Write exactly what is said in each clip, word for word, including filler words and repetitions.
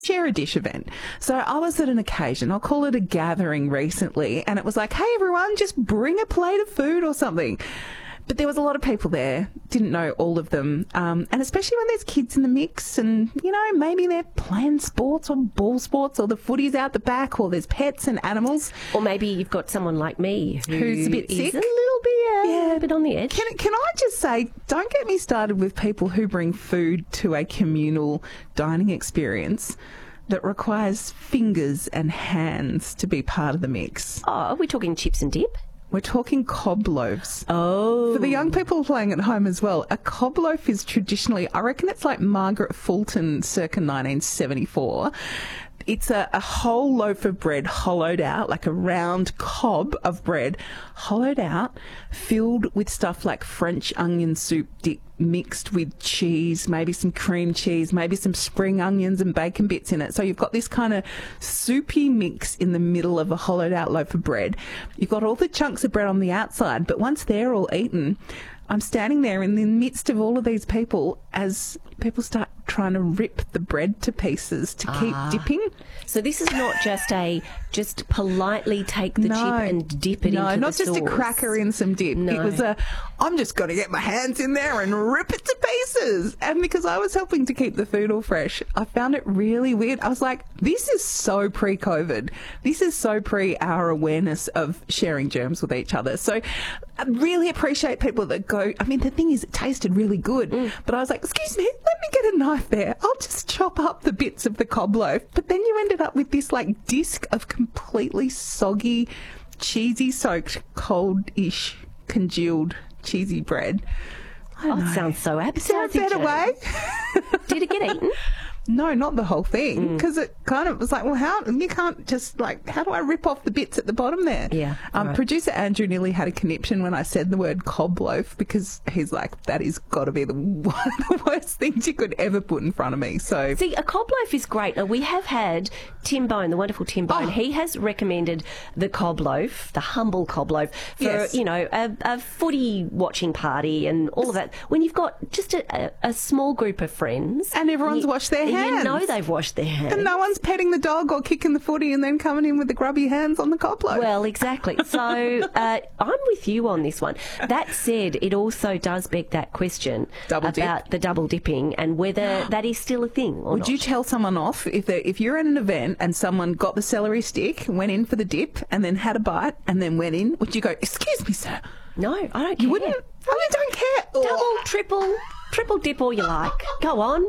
share a dish event. So I was at an occasion, I'll call it a gathering recently, and it was like, hey everyone, just bring a plate of food or something. But there was a lot of people there, didn't know all of them, um, and especially when there's kids in the mix and, you know, maybe they're playing sports or ball sports or the footy's out the back or there's pets and animals. Or maybe you've got someone like me who who's a bit is sick. a little bit, uh, Yeah. a bit on the edge. Can, can I just say, don't get me started with people who bring food to a communal dining experience that requires fingers and hands to be part of the mix. Oh, are we talking chips and dip? We're talking cob loaves. Oh. For the young people playing at home as well, a cob loaf is traditionally, I reckon it's like Margaret Fulton circa nineteen seventy-four. It's a, a whole loaf of bread hollowed out, like a round cob of bread, hollowed out, filled with stuff like French onion soup dip mixed with cheese, maybe some cream cheese, maybe some spring onions and bacon bits in it. So you've got this kind of soupy mix in the middle of a hollowed out loaf of bread. You've got all the chunks of bread on the outside, but once they're all eaten, I'm standing there in the midst of all of these people as people start trying to rip the bread to pieces to keep Ah. dipping. So this is not just a, just politely take the No. chip and dip it no, into not the just sauce. a cracker in some dip. No. It was a, I'm just going to get my hands in there and rip it to pieces. And because I was helping to keep the food all fresh, I found it really weird. I was like, this is so pre-COVID. This is so pre our awareness of sharing germs with each other. So I really appreciate people that go, I mean, the thing is, it tasted really good. Mm. But I was like, excuse me, let me get a knife there. I'll just chop up the bits of the cob loaf. But then you ended up with this like disc of completely soggy, cheesy soaked, cold-ish, congealed, cheesy bread. I don't Oh, it know. sounds so Is there a appetizing. better Jane. way? Did it get eaten? No, not the whole Mm. thing, because it kind of was like, well, how you can't just like, how do I rip off the bits at the bottom there? Yeah, Um, right. Producer Andrew nearly had a conniption when I said the word cob loaf because he's like, that is got to be the one of the worst things you could ever put in front of me. So See, a cob loaf is great. Now, we have had Tim Bone, the wonderful Tim Bone. Oh. He has recommended the cob loaf, the humble cob loaf, for, Yes. you know, a, a footy watching party and all of that. When you've got just a, a, a small group of friends. And everyone's you- washed their You hands. know they've washed their hands. and no one's petting the dog or kicking the footy and then coming in with the grubby hands on the cob loaf. Well, exactly. So uh, I'm with you on this one. That said, it also does beg that question Double dip. about the double dipping and whether that is still a thing or Would not. you tell someone off if they, if you're at an event and someone got the celery stick, went in for the dip, and then had a bite, and then went in? Would you go, "Excuse me, sir"? No, I don't care. You wouldn't. Oh, you don't care. Double, triple, triple dip all you like. Go on.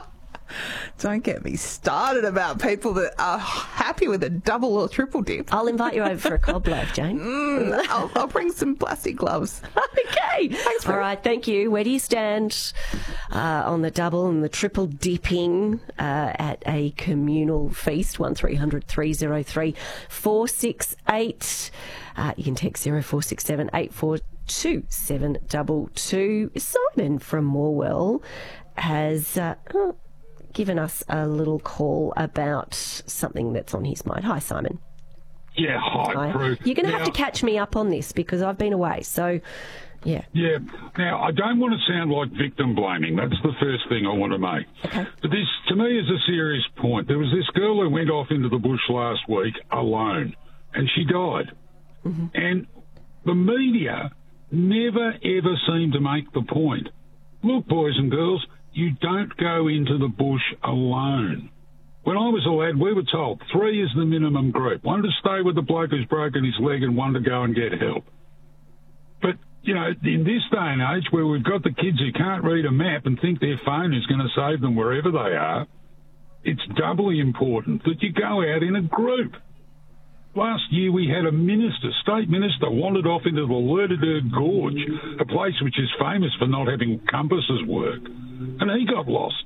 Don't get me started about people that are happy with a double or triple dip. I'll invite you over for a cob loaf, Jane. Mm, I'll, I'll bring some plastic gloves. Okay. Thanks, All Prue. right, thank you. Where do you stand uh, on the double and the triple dipping uh, at a communal feast? one three hundred three oh three four six eight. Uh, you can text zero four six seven eight four two seven two two. Simon from Morwell has uh, oh, given us a little call about something that's on his mind. Hi, Simon. Yeah, hi, Hi. Prue. You're going to Now- have to catch me up on this because I've been away. So, yeah. Yeah. Now, I don't want to sound like victim blaming. That's the first thing I want to make. Okay. But this, to me, is a serious point. There was this girl who went off into the bush last week alone, and she died. Mm-hmm. And the media never, ever seem to make the point. Look, boys and girls, you don't go into the bush alone. When I was a lad, we were told three is the minimum group. One to stay with the bloke who's broken his leg and one to go and get help. But, you know, in this day and age where we've got the kids who can't read a map and think their phone is going to save them wherever they are, it's doubly important that you go out in a group. Last year we had a minister, state minister, wandered off into the Lerderderg Gorge, a place which is famous for not having compasses work, and he got lost.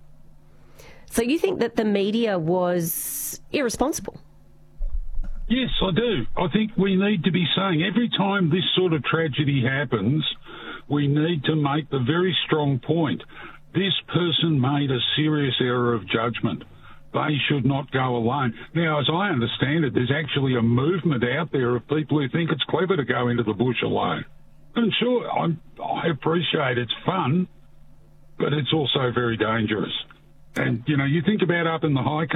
So you think that the media was irresponsible? Yes, I do. I think we need to be saying every time this sort of tragedy happens, we need to make the very strong point. This person made a serious error of judgment. They should not go alone. Now, as I understand it, there's actually a movement out there of people who think it's clever to go into the bush alone. And sure, I'm, I appreciate it's fun, but it's also very dangerous. And, you know, you think about up in the high